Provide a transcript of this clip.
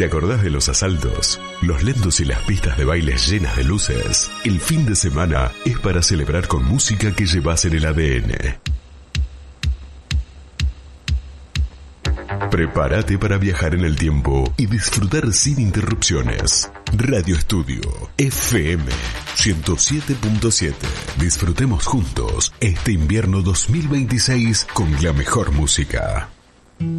¿Te acordás de los asaltos? Los lentos y las pistas de bailes llenas de luces. El fin de semana es para celebrar con música que llevas en el ADN. Prepárate para viajar en el tiempo y disfrutar sin interrupciones. Radio Estudio FM 107.7. Disfrutemos juntos este invierno 2026 con la mejor música.